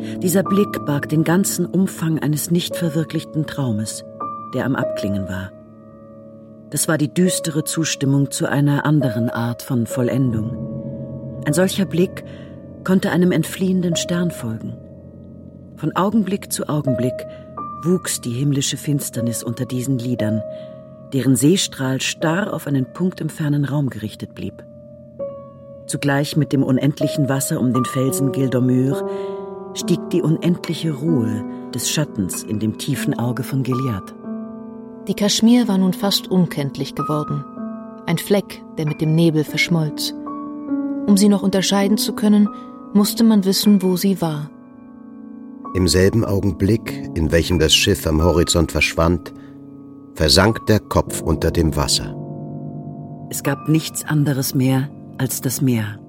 Dieser Blick barg den ganzen Umfang eines nicht verwirklichten Traumes, der am Abklingen war. Das war die düstere Zustimmung zu einer anderen Art von Vollendung. Ein solcher Blick konnte einem entfliehenden Stern folgen. Von Augenblick zu Augenblick wuchs die himmlische Finsternis unter diesen Lidern, deren Sehstrahl starr auf einen Punkt im fernen Raum gerichtet blieb. Zugleich mit dem unendlichen Wasser um den Felsen Gildomur stieg die unendliche Ruhe des Schattens in dem tiefen Auge von Gilead. Die Kaschmir war nun fast unkenntlich geworden. Ein Fleck, der mit dem Nebel verschmolz. Um sie noch unterscheiden zu können, musste man wissen, wo sie war. Im selben Augenblick, in welchem das Schiff am Horizont verschwand, versank der Kopf unter dem Wasser. Es gab nichts anderes mehr als das Meer.